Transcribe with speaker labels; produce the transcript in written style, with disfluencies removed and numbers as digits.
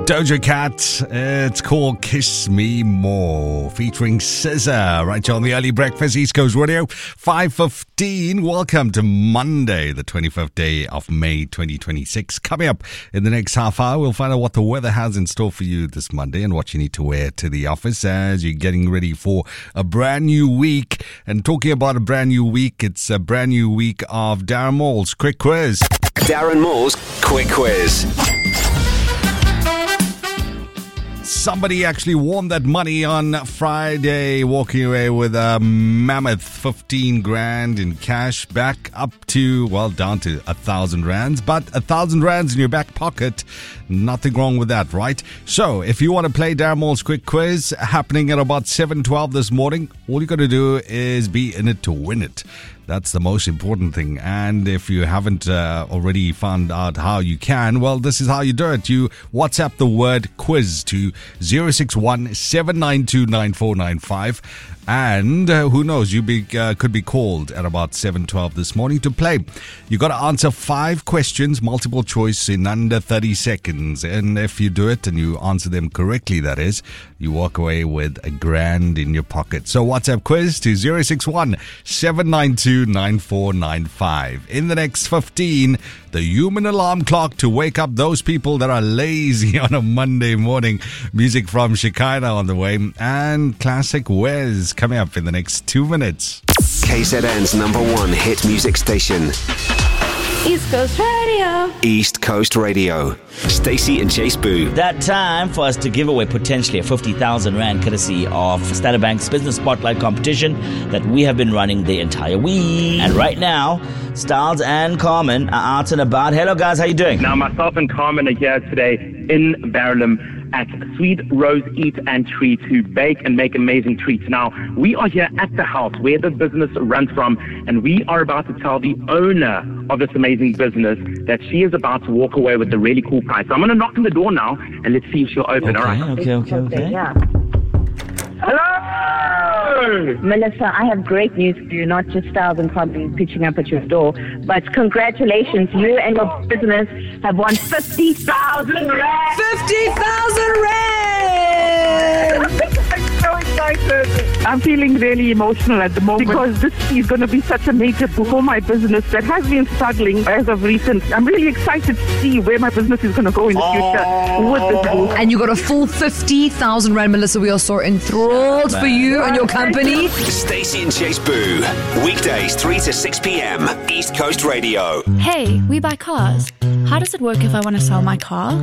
Speaker 1: Doja Cat, it's called Kiss Me More, featuring SZA, right here on the Early Breakfast, East Coast Radio, 5:15. Welcome to Monday, the 25th day of May 2026. Coming up in the next half hour, we'll find out what the weather has in store for you this Monday and what you need to wear to the office as you're getting ready for a brand new week. And talking about a brand new week, it's a brand new week of Darren Moore's Quick Quiz.
Speaker 2: Darren Moore's Quick Quiz.
Speaker 1: Somebody actually won that money on Friday, walking away with a mammoth 15 grand in cash, back up to, well, down to 1,000 rands, but 1,000 rands in your back pocket, nothing wrong with that, right? So if you want to play Darren Moore's Quick Quiz, happening at about 7:12 this morning, all you got to do is be in it to win it. That's the most important thing. And if you haven't already found out how you can, well, this is how you do it. You WhatsApp the word quiz to 061 792 9495. And who knows, you could be called at about 7:12 this morning to play. You got to answer 5 questions, multiple choice, in under 30 seconds. And if you do it and you answer them correctly, that is, you walk away with a grand in your pocket. So WhatsApp quiz to 061 792 9495. In the next 15, the human alarm clock to wake up those people that are lazy on a Monday morning. Music from Shekinah on the way, and classic Wes coming up in the next 2 minutes.
Speaker 2: KZN's #1 hit music station.
Speaker 3: East Coast Radio.
Speaker 2: East Coast Radio. Stacey and Chase Boo.
Speaker 4: That time for us to give away potentially a 50,000 Rand courtesy of Standard Bank's Business Spotlight competition that we have been running the entire week. And right now, Styles and Carmen are out and about. Hello guys, how you doing?
Speaker 5: Now myself and Carmen are here today in Verulam at Sweet Rose Eat and Treat to bake and make amazing treats. Now, we are here at the house where the business runs from, and we are about to tell the owner of this amazing business that she is about to walk away with a really cool prize. So I'm going to knock on the door now, and let's see if she'll open. All right.
Speaker 4: Okay.
Speaker 3: Yeah.
Speaker 5: Hello!
Speaker 3: Melissa, I have great news for you, not just Styles and Carmen pitching up at your door, but congratulations, you and your business have won 50,000 Rand!
Speaker 6: 50,000 Rand!
Speaker 5: I'm so excited.
Speaker 7: I'm feeling really emotional at the moment because this is going to be such a major boost for my business that has been struggling as of recent. I'm really excited to see where my business is going to go in the future with this boost.
Speaker 6: And you got a full 50,000 Rand, Melissa. We are so enthralled for you and your company.
Speaker 2: Stacey and Chase Boo. Weekdays 3 to 6 p.m. East Coast Radio.
Speaker 8: Hey, we buy cars. How does it work if I want to sell my car?